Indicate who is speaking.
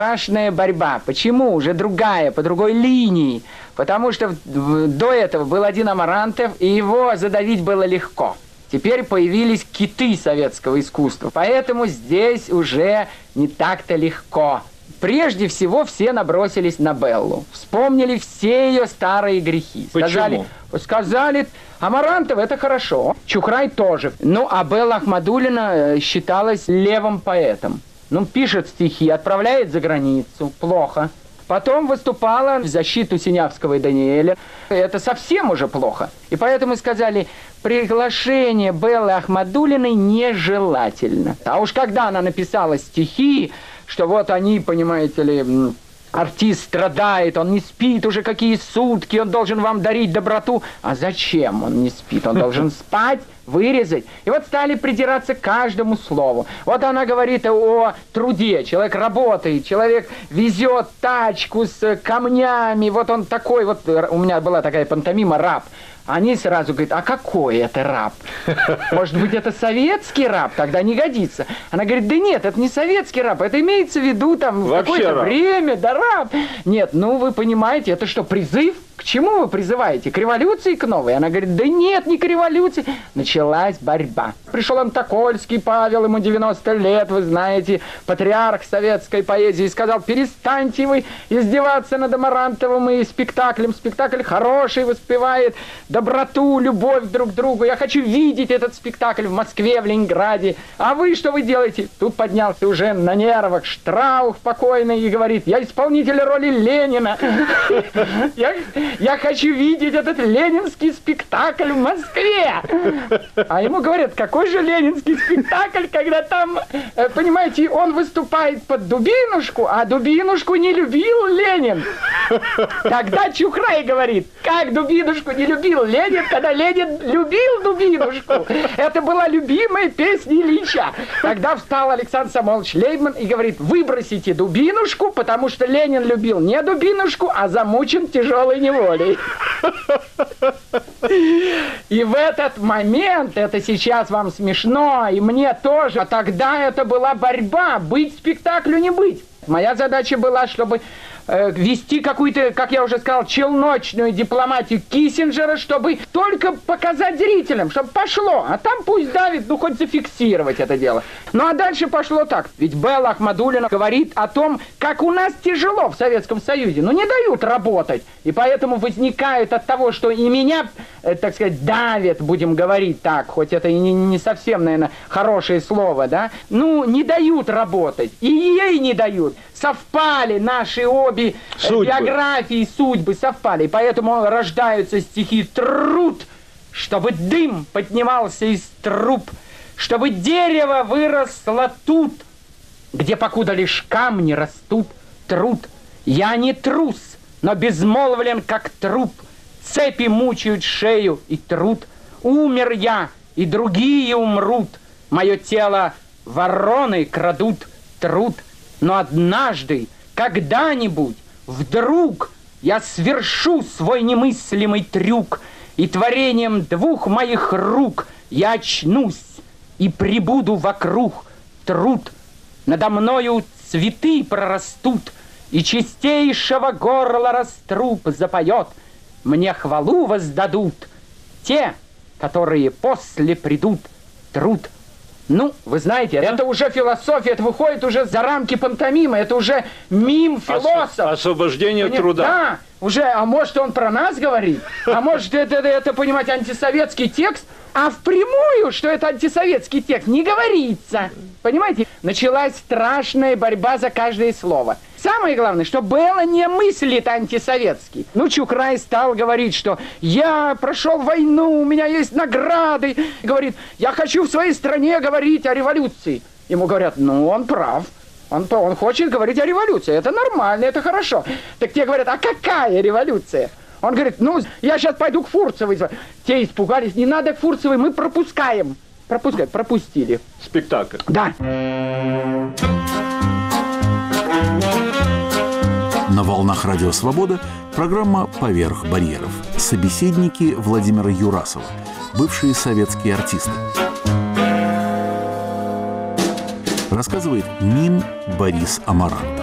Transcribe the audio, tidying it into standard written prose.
Speaker 1: Страшная борьба. Почему? Уже другая, по другой линии. Потому что до этого был один Амарантов, и его задавить было легко. Теперь появились киты советского искусства. Поэтому здесь уже не так-то легко. Прежде всего все набросились на Беллу. Вспомнили все ее старые грехи. Сказали, Амарантов это хорошо, Чухрай тоже. Ну, а Белла Ахмадуллина считалась левым поэтом. Ну, пишет стихи, отправляет за границу. Плохо. Потом выступала в защиту Синявского и Даниэля. Это совсем уже плохо. И поэтому сказали, приглашение Беллы Ахмадуллиной нежелательно. А уж когда она написала стихи, что вот они, понимаете ли, артист страдает, он не спит уже какие сутки, он должен вам дарить доброту. А зачем он не спит? Он должен спать, вырезать. И вот стали придираться к каждому слову. Вот она говорит о труде. Человек работает, человек везет тачку с камнями. Вот он такой, вот у меня была такая пантомима «Раб». Они сразу говорят, а какой это раб? Может быть, это советский раб? Тогда не годится. Она говорит, да нет, это не советский раб, это имеется в виду там в какое-то время, да раб. Нет, ну вы понимаете, это что, призыв? К чему вы призываете? К революции, к новой? Она говорит, да нет, не к революции. Началась борьба. Пришел Антокольский Павел, ему 90 лет, вы знаете, патриарх советской поэзии, и сказал, перестаньте вы издеваться над Амарантовым и спектаклем. Спектакль хороший, воспевает доброту, любовь друг к другу. Я хочу видеть этот спектакль в Москве, в Ленинграде. А вы что вы делаете? Тут поднялся уже на нервах Штраух покойный и говорит, я исполнитель роли Ленина. Я хочу видеть этот ленинский спектакль в Москве. А ему говорят, какой же ленинский спектакль, когда там, понимаете, он выступает под Дубинушку, а Дубинушку не любил Ленин. Тогда Чухрай говорит, как Дубинушку не любил Ленин, когда Ленин любил Дубинушку. Это была любимая песня Ильича. Тогда встал Александр Самойлович Лейбман и говорит, выбросите Дубинушку, потому что Ленин любил не Дубинушку, а замучен тяжелой неволей. И в этот момент, это сейчас вам смешно, и мне тоже, а тогда это была борьба, быть спектаклю, не быть. Моя задача была, чтобы вести какую-то, как я уже сказал, челночную дипломатию Киссинджера, чтобы только показать зрителям, чтобы пошло. А там пусть давит, ну хоть зафиксировать это дело. Ну а дальше пошло так. Ведь Белла Ахмадуллина говорит о том, как у нас тяжело в Советском Союзе. Ну не дают работать. И поэтому возникает от того, что и меня, так сказать, давят, будем говорить так, хоть это и не совсем, наверное, хорошее слово, да. Ну не дают работать. И ей не дают. Совпали наши обе биографии, судьбы совпали. И поэтому рождаются стихи «Труд, чтобы дым поднимался из труб, чтобы дерево выросло тут, где покуда лишь камни растут. Труд, я не трус, но безмолвлен, как труп. Цепи мучают шею и труд. Умер я, и другие умрут. Мое тело вороны крадут. Труд. Но однажды, когда-нибудь, вдруг я свершу свой немыслимый трюк, и творением двух моих рук я очнусь и прибуду вокруг. Труд. Надо мною цветы прорастут, и чистейшего горла раструб запоет. Мне хвалу воздадут те, которые после придут. Труд. Ну, вы знаете, это уже философия, это выходит уже за рамки пантомимы, это уже мим-философ.
Speaker 2: Освобождение труда.
Speaker 1: Да, уже, а может он про нас говорит, а может это, понимаете, антисоветский текст, а впрямую, что это антисоветский текст, не говорится. Понимаете, началась страшная борьба за каждое слово. Самое главное, что Белла не мыслит антисоветски. Ну, Чухрай стал говорить, что я прошел войну, у меня есть награды. Говорит, я хочу в своей стране говорить о революции. Ему говорят, ну, он прав. Он хочет говорить о революции. Это нормально, это хорошо. Так те говорят, а какая революция? Он говорит, ну, я сейчас пойду к Фурцевой. Те испугались, не надо к Фурцевой, мы пропускаем. Пропустили.
Speaker 2: Спектакль.
Speaker 1: Да.
Speaker 3: На волнах Радио Свобода программа «Поверх барьеров». Собеседники Владимира Юрасова, бывшие советские артисты. Рассказывает мим Борис Амарантов.